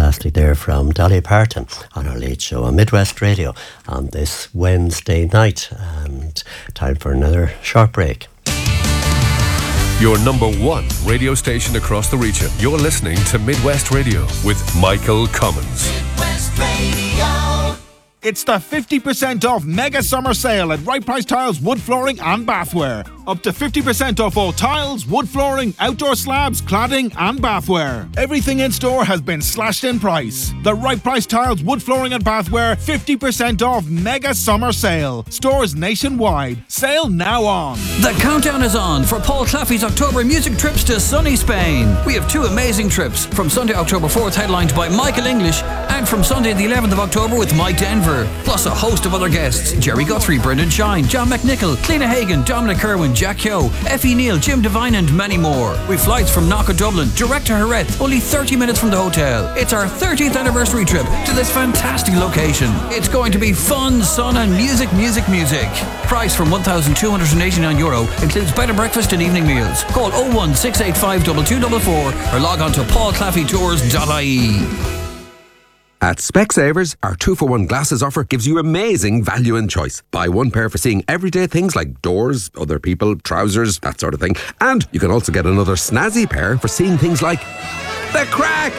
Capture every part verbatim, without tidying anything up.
lastly there from Dolly Parton on our Late Show on Midwest Radio on this Wednesday night. And time for another short break. Your number one radio station across the region. You're listening to Midwest Radio with Michael Cummins. Midwest Radio. It's the fifty percent off mega summer sale at Right Price Tiles Wood Flooring and Bathware. Up to fifty percent off all tiles, wood flooring, outdoor slabs, cladding and bathware. Everything in store has been slashed in price. The Right Price Tiles Wood Flooring and Bathware fifty percent off mega summer sale. Stores nationwide. Sale now on. The countdown is on for Paul Claffey's October music trips to sunny Spain. We have two amazing trips, from Sunday October fourth headlined by Michael English and from Sunday the eleventh of October with Mike Denver. Plus a host of other guests: Jerry Guthrie, Brendan Shine, John McNichol, Cliona Hagan, Dominic Kerwin, Jack Kyo, Effie Neal, Jim Devine and many more. With flights from Knock of Dublin direct to Jerez, only thirty minutes from the hotel. It's our thirtieth anniversary trip to this fantastic location. It's going to be fun, sun and music, music, music. Price from one thousand two hundred eighty-nine euro, includes bed and breakfast and evening meals. Call oh one six eight five two two four four or log on to paul claffey tours dot I E. At Specsavers, our two for one glasses offer gives you amazing value and choice. Buy one pair for seeing everyday things like doors, other people, trousers, that sort of thing. And you can also get another snazzy pair for seeing things like the crack.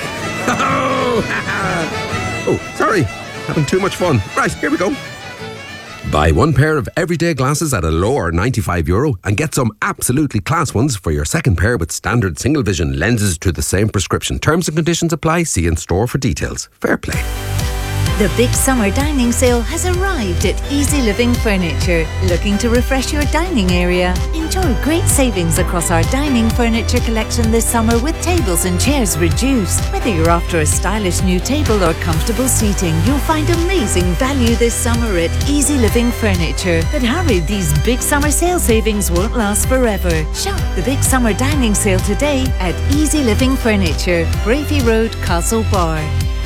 Oh, sorry, having too much fun. Right, here we go. Buy one pair of everyday glasses at a lower ninety-five euro and get some absolutely class ones for your second pair with standard single vision lenses to the same prescription. Terms and conditions apply. See in store for details. Fair play. The big summer dining sale has arrived at Easy Living Furniture. Looking to refresh your dining area? Enjoy great savings across our dining furniture collection this summer with tables and chairs reduced. Whether you're after a stylish new table or comfortable seating, you'll find amazing value this summer at Easy Living Furniture. But hurry, these big summer sale savings won't last forever. Shop the big summer dining sale today at Easy Living Furniture, Brafey Road, Castlebar.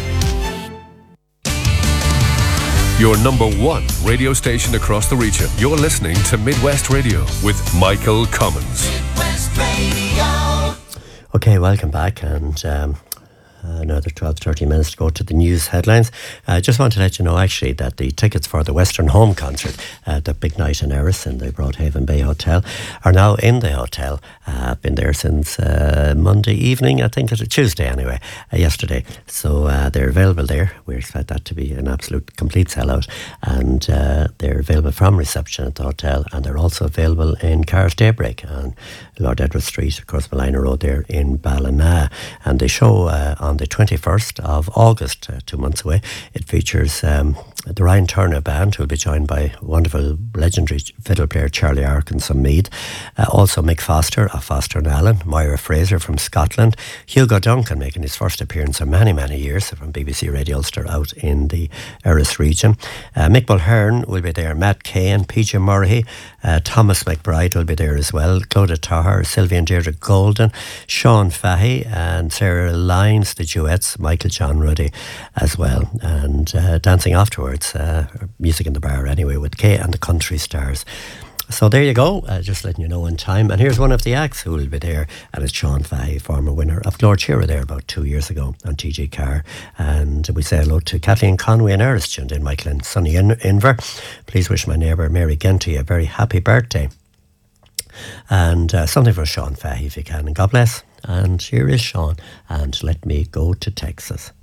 Your number one radio station across the region. You're listening to Midwest Radio with Michael Cummins. Midwest Radio. Okay, welcome back, and um, another twelve, thirteen minutes to go to the news headlines. I uh, just want to let you know actually that the tickets for the Western Home concert, uh, the big night in Erris in the Broadhaven Bay Hotel, are now in the hotel. Uh, been there since uh, Monday evening, I think it's Tuesday anyway, uh, yesterday. So uh, they're available there. We expect that to be an absolute complete sellout, and uh, they're available from reception at the hotel, and they're also available in Carr's Daybreak on Lord Edward Street, of course, Malina Road there in Ballina. And they show uh, on the twenty-first of August, uh, two months away. It features um, the Ryan Turner Band, who will be joined by wonderful legendary fiddle player Charlie Ark and some Mead. Uh, also Mick Foster of Foster and Allen, Moira Fraser from Scotland, Hugo Duncan making his first appearance in many, many years from B B C Radio Ulster out in the Erris region. Uh, Mick Mulhern will be there, Matt Cain, P J Murray, uh, Thomas McBride will be there as well, Clodagh Tahar, Sylvia and Deirdre Golden, Sean Fahey and Sarah Lyons, the duets, Michael John Ruddy as well, and uh, dancing afterwards, uh, music in the bar anyway, with Kay and the Country Stars. So there you go, uh, just letting you know in time. And here's one of the acts who will be there, and it's Sean Fahey, former winner of Glór Tíre there about two years ago on T G Carr. And we say hello to Kathleen Conway and Erris, tuned in, Michael and Sonny in- Inver. Please wish my neighbour Mary Genty a very happy birthday. And uh, something for Sean Fahey if you can, and God bless. And here is Sean, and Let Me Go to Texas.